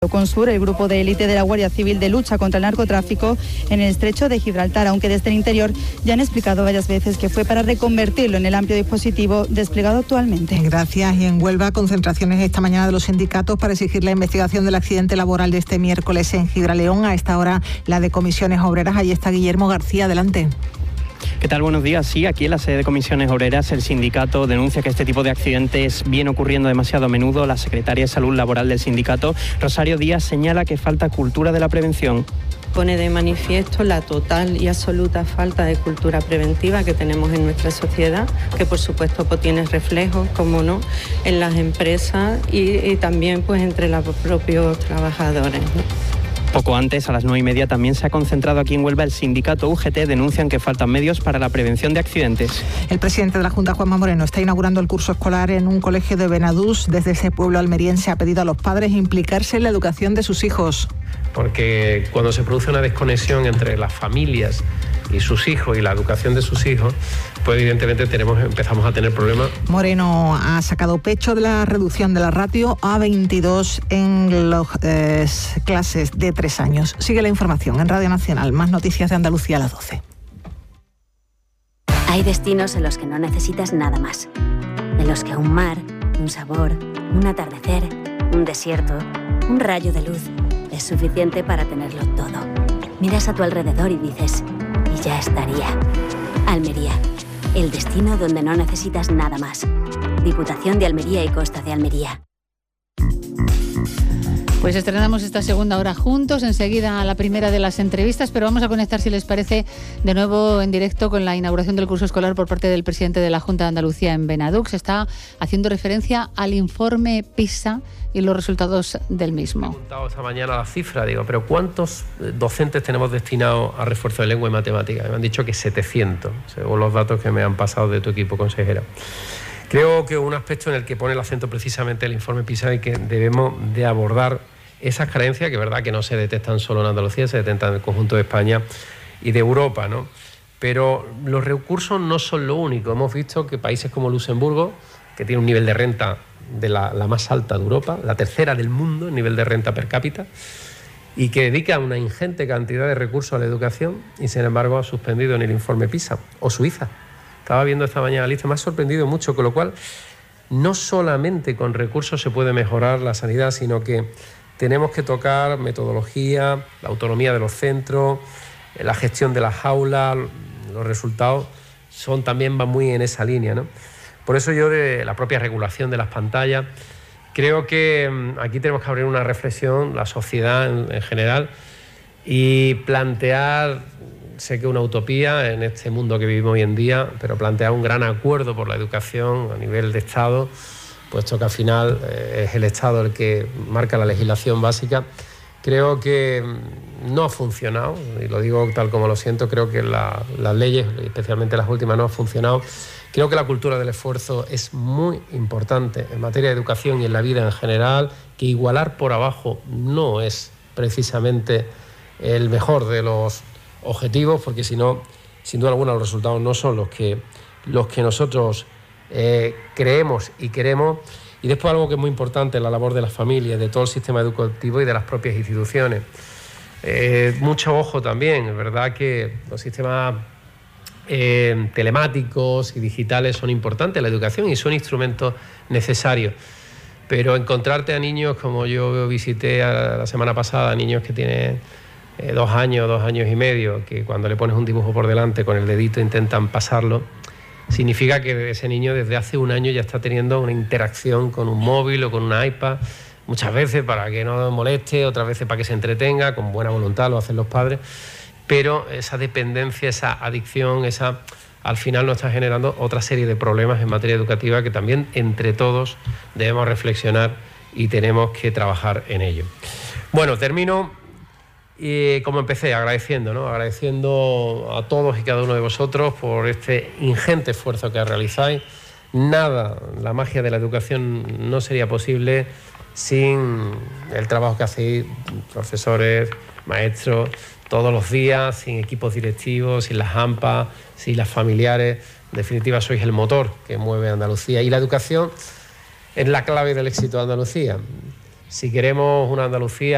Consur, el grupo de élite de la Guardia Civil de lucha contra el narcotráfico en el estrecho de Gibraltar, aunque desde el interior ya han explicado varias veces que fue para reconvertirlo en el amplio dispositivo desplegado actualmente. Gracias. Y en Huelva, concentraciones esta mañana de los sindicatos para exigir la investigación del accidente laboral de este miércoles en Gibraleón. A esta hora la de Comisiones Obreras. Ahí está Guillermo García, adelante. ¿Qué tal? Buenos días. Sí, aquí en la sede de Comisiones Obreras el sindicato denuncia que este tipo de accidentes viene ocurriendo demasiado a menudo. La secretaria de Salud Laboral del sindicato, Rosario Díaz, señala que falta cultura de la prevención. Pone de manifiesto la total y absoluta falta de cultura preventiva que tenemos en nuestra sociedad, que por supuesto pues tiene reflejos, como no, en las empresas y también pues entre los propios trabajadores, ¿no? Poco antes, a las 9:30, también se ha concentrado aquí en Huelva el sindicato UGT. Denuncian que faltan medios para la prevención de accidentes. El presidente de la Junta, Juanma Moreno, está inaugurando el curso escolar en un colegio de Benadús. Desde ese pueblo almeriense ha pedido a los padres implicarse en la educación de sus hijos. Porque cuando se produce una desconexión entre las familias y sus hijos y la educación de sus hijos, pues evidentemente empezamos a tener problemas. Moreno ha sacado pecho de la reducción de la ratio a 22 en las clases de 3 años. Sigue la información en Radio Nacional. Más noticias de Andalucía a las 12. Hay destinos en los que no necesitas nada más. En los que un mar, un sabor, un atardecer, un desierto, un rayo de luz es suficiente para tenerlo todo. Miras a tu alrededor y dices, y ya estaría. Almería, el destino donde no necesitas nada más. Diputación de Almería y Costa de Almería. Pues estrenamos esta segunda hora juntos, enseguida la primera de las entrevistas, pero vamos a conectar, si les parece, de nuevo en directo con la inauguración del curso escolar por parte del presidente de la Junta de Andalucía en Benadux. Se está haciendo referencia al informe PISA y los resultados del mismo. He preguntado esta mañana la cifra, digo, pero ¿cuántos docentes tenemos destinados a refuerzo de lengua y matemáticas? Me han dicho que 700, según los datos que me han pasado de tu equipo, consejera. Creo que un aspecto en el que pone el acento precisamente el informe PISA y que debemos de abordar esas carencias que es verdad que no se detectan solo en Andalucía, se detectan en el conjunto de España y de Europa, ¿no? Pero los recursos no son lo único. Hemos visto que países como Luxemburgo, que tiene un nivel de renta de la más alta de Europa, la tercera del mundo en nivel de renta per cápita, y que dedica una ingente cantidad de recursos a la educación y sin embargo ha suspendido en el informe PISA. O Suiza. Estaba viendo esta mañana la lista, me ha sorprendido mucho, con lo cual no solamente con recursos se puede mejorar la sanidad, sino que tenemos que tocar metodología, la autonomía de los centros, la gestión de las aulas, los resultados van muy en esa línea, ¿no? Por eso yo, de la propia regulación de las pantallas, creo que aquí tenemos que abrir una reflexión, la sociedad en general, y plantear, sé que una utopía en este mundo que vivimos hoy en día, pero plantear un gran acuerdo por la educación a nivel de Estado, puesto que al final es el Estado el que marca la legislación básica. Creo que no ha funcionado, y lo digo tal como lo siento, creo que las leyes, especialmente las últimas, no han funcionado. Creo que la cultura del esfuerzo es muy importante en materia de educación y en la vida en general, que igualar por abajo no es precisamente el mejor de los objetivos, porque si no, sin duda alguna, los resultados no son los que nosotros creemos y queremos. Y después algo que es muy importante, la labor de las familias, de todo el sistema educativo y de las propias instituciones. Mucho ojo también, es verdad que los sistemas telemáticos y digitales son importantes en la educación y son instrumentos necesarios. Pero encontrarte a niños, como yo visité la semana pasada, niños que tienen 2 años, 2 años y medio, que cuando le pones un dibujo por delante con el dedito intentan pasarlo, significa que ese niño desde hace 1 año ya está teniendo una interacción con un móvil o con una iPad, muchas veces para que no moleste, otras veces para que se entretenga, con buena voluntad lo hacen los padres, pero esa dependencia, esa adicción, al final nos está generando otra serie de problemas en materia educativa que también entre todos debemos reflexionar y tenemos que trabajar en ello. Bueno, termino como empecé, agradeciendo a todos y cada uno de vosotros por este ingente esfuerzo que realizáis. Nada, la magia de la educación no sería posible sin el trabajo que hacéis profesores, maestros, todos los días, sin equipos directivos, sin las AMPA, sin las familiares. En definitiva, sois el motor que mueve a Andalucía. Y la educación es la clave del éxito de Andalucía. Si queremos una Andalucía